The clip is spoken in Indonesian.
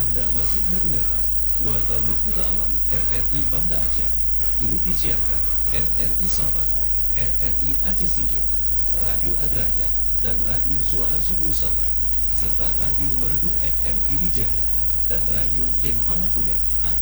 Anda masih mendengarkan Warta Membuka Alam RRI Banda Aceh. Turut disiarkan RRI Sabah, RRI Aceh Singkil, Radio Adrajat, dan Radio Suara Subul Salam, serta Radio Merdu FM Pidijaya dan Radio Cempaka Putih Aceh.